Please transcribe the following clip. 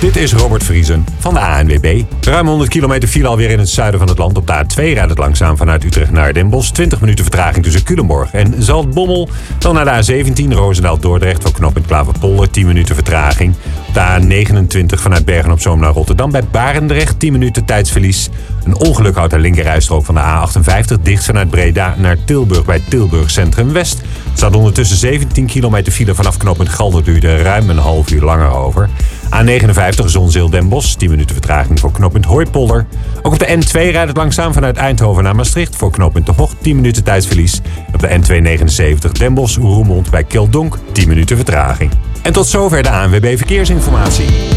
Dit is Robert Vriesen van de ANWB. Ruim 100 kilometer file alweer in het zuiden van het land. Op de A2 rijdt het langzaam vanuit Utrecht naar Den Bosch. 20 minuten vertraging tussen Culemborg en Zaltbommel. Dan naar de A17 Roosendaal-Dordrecht voor knooppunt Klaverpolder. 10 minuten vertraging. Op de A29 vanuit Bergen-op-Zoom naar Rotterdam bij Barendrecht. 10 minuten tijdsverlies. Een ongeluk houdt de linkerrijstrook van de A58 dicht vanuit Breda naar Tilburg bij Tilburg Centrum West. Er staat ondertussen 17 kilometer file vanaf knooppunt Galder, duurde ruim een half uur langer over. A59 Zonzeel-Den Bosch, 10 minuten vertraging voor knooppunt Hooipolder. Ook op de N2 rijdt het langzaam vanuit Eindhoven naar Maastricht voor knooppunt De Hocht, 10 minuten tijdsverlies. Op de N279 Den Bosch-Roermond bij Keldonk, 10 minuten vertraging. En tot zover de ANWB Verkeersinformatie.